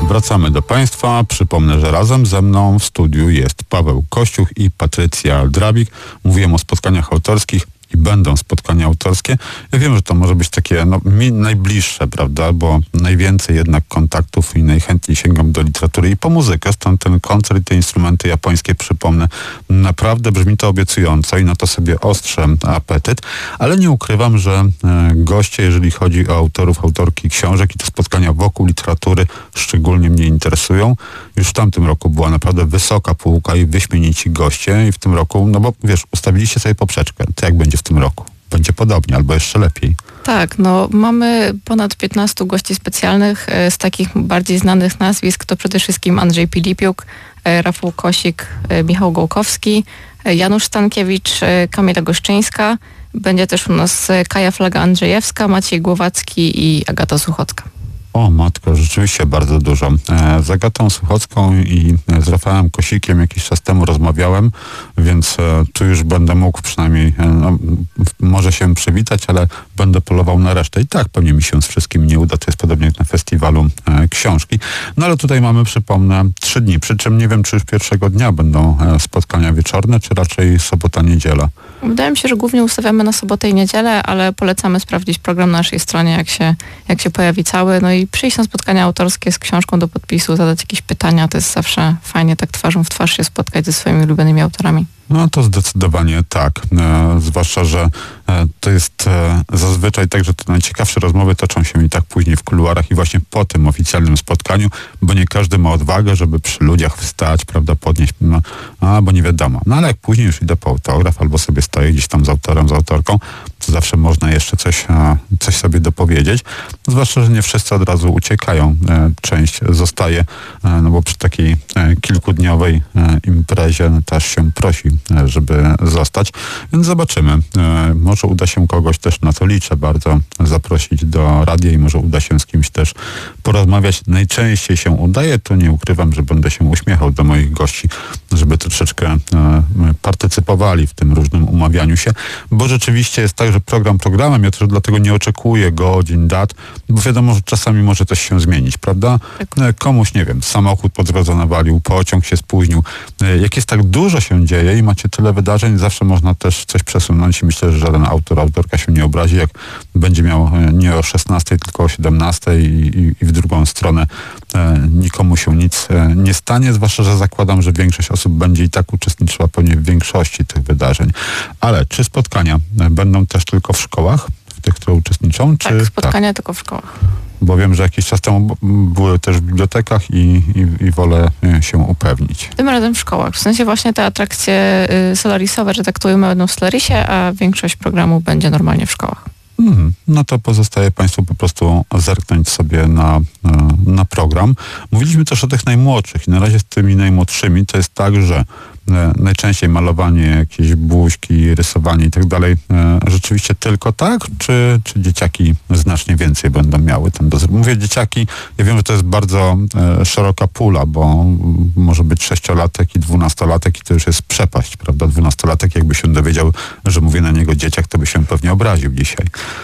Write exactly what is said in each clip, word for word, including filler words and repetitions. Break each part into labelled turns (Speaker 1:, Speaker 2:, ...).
Speaker 1: Wracamy do Państwa. Przypomnę, że razem ze mną w studiu jest Paweł Kościuch i Patrycja Drabik. Mówiłem o spotkaniach autorskich i będą spotkania autorskie. Ja wiem, że to może być takie no, mi najbliższe, prawda, bo najwięcej jednak kontaktów i najchętniej sięgam do literatury i po muzykę. Stąd ten koncert i te instrumenty japońskie, przypomnę, naprawdę brzmi to obiecująco i na to sobie ostrzę apetyt, ale nie ukrywam, że e, goście, jeżeli chodzi o autorów, autorki książek i te spotkania wokół literatury szczególnie mnie interesują. Już w tamtym roku była naprawdę wysoka półka i wyśmienici goście i w tym roku, no bo wiesz, ustawiliście sobie poprzeczkę. To jak będzie w tym roku? Będzie podobnie albo jeszcze lepiej.
Speaker 2: Tak, no mamy ponad piętnastu gości specjalnych. Z takich bardziej znanych nazwisk to przede wszystkim Andrzej Pilipiuk, Rafał Kosik, Michał Gołkowski, Janusz Stankiewicz, Kamila Goszczyńska. Będzie też u nas Kaja Flaga-Andrzejewska, Maciej Głowacki i Agata Suchocka.
Speaker 1: O matko, rzeczywiście bardzo dużo. E, z Agatą Suchocką i z Rafałem Kosikiem jakiś czas temu rozmawiałem, więc e, tu już będę mógł przynajmniej, e, no, może się przywitać, ale będę polował na resztę. I tak pewnie mi się z wszystkim nie uda, to jest podobnie jak na festiwalu e, książki. No ale tutaj mamy, przypomnę, trzy dni, przy czym nie wiem, czy już pierwszego dnia będą e, spotkania wieczorne, czy raczej sobota, niedziela.
Speaker 2: Wydaje mi się, że głównie ustawiamy na sobotę i niedzielę, ale polecamy sprawdzić program na naszej stronie, jak się, jak się pojawi cały. No i przyjść na spotkania autorskie z książką do podpisu, zadać jakieś pytania. To jest zawsze fajnie tak twarzą w twarz się spotkać ze swoimi ulubionymi autorami.
Speaker 1: No to zdecydowanie tak. E, zwłaszcza, że e, to jest e, zazwyczaj tak, że te najciekawsze rozmowy toczą się i tak później w kuluarach i właśnie po tym oficjalnym spotkaniu, bo nie każdy ma odwagę, żeby przy ludziach wstać, prawda, podnieść, no, a, bo nie wiadomo. No ale jak później już idę po autograf albo sobie stoję gdzieś tam z autorem, z autorką, to zawsze można jeszcze coś, e, coś sobie dopowiedzieć. Zwłaszcza, że nie wszyscy od razu uciekają. E, część zostaje, e, no bo przy takiej e, kilkudniowej e, imprezie no, też się prosi, żeby zostać. Więc zobaczymy. E, może uda się kogoś też, na to liczę bardzo, zaprosić do radia i może uda się z kimś też porozmawiać. Najczęściej się udaje, to nie ukrywam, że będę się uśmiechał do moich gości, żeby troszeczkę e, partycypowali w tym różnym umawianiu się, bo rzeczywiście jest tak, że program programem, ja też dlatego nie oczekuję godzin, dat, bo wiadomo, że czasami może coś się zmienić, prawda? E, komuś, nie wiem, samochód po drodze nawalił, pociąg się spóźnił. E, jak jest tak dużo się dzieje i macie tyle wydarzeń, zawsze można też coś przesunąć i myślę, że żaden autor, autorka się nie obrazi, jak będzie miał nie o szesnastej, tylko o siedemnastej i, i, i w drugą stronę e, nikomu się nic e, nie stanie, zwłaszcza, że zakładam, że większość osób będzie i tak uczestniczyła pewnie w większości tych wydarzeń. Ale czy spotkania e, będą też tylko w szkołach, w tych, które uczestniczą?
Speaker 2: Tak,
Speaker 1: czy
Speaker 2: spotkania tak? tylko w szkołach.
Speaker 1: Bo wiem, że jakiś czas temu były też w bibliotekach i, i, i wolę się upewnić.
Speaker 2: Tym razem w szkołach. W sensie właśnie te atrakcje y, solarisowe, że tak to ujmę, będą w Solarisie, a większość programu będzie normalnie w szkołach.
Speaker 1: Hmm, no to pozostaje Państwu po prostu zerknąć sobie na, na program. Mówiliśmy też o tych najmłodszych i na razie z tymi najmłodszymi to jest tak, że najczęściej malowanie, jakieś buźki, rysowanie i tak dalej. Rzeczywiście tylko tak? Czy, czy dzieciaki znacznie więcej będą miały ten dozór? Mówię dzieciaki, ja wiem, że to jest bardzo e, szeroka pula, bo może być sześciolatek i dwunastolatek i to już jest przepaść, prawda? Dwunastolatek jakby się dowiedział, że mówię na niego dzieciak, to by się pewnie obraził dzisiaj.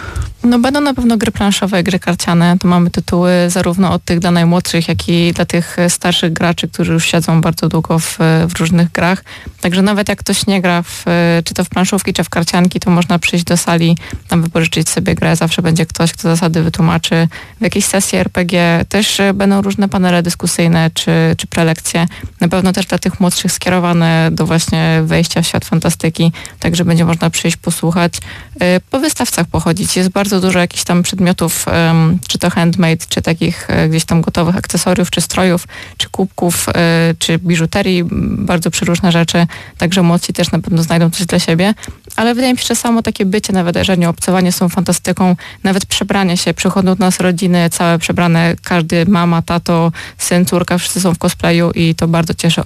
Speaker 2: No będą na pewno gry planszowe, gry karciane. To mamy tytuły zarówno od tych dla najmłodszych, jak i dla tych starszych graczy, którzy już siedzą bardzo długo w, w różnych grach. Także nawet jak ktoś nie gra w, czy to w planszówki, czy w karcianki, to można przyjść do sali, tam wypożyczyć sobie grę. Zawsze będzie ktoś, kto zasady wytłumaczy. W jakiejś sesji er pe gie też będą różne panele dyskusyjne, czy, czy prelekcje. Na pewno też dla tych młodszych skierowane do właśnie wejścia w świat fantastyki. Także będzie można przyjść, posłuchać. Po wystawcach pochodzić. Jest bardzo dużo jakichś tam przedmiotów, um, czy to handmade, czy takich e, gdzieś tam gotowych akcesoriów, czy strojów, czy kubków, e, czy biżuterii, bardzo przeróżne rzeczy. Także młodsi też na pewno znajdą coś dla siebie. Ale wydaje mi się, że samo takie bycie na wydarzeniu, obcowanie z tą fantastyką, nawet przebranie się, przychodzą do nas rodziny całe przebrane, każdy, mama, tato, syn, córka, wszyscy są w cosplayu i to bardzo cieszy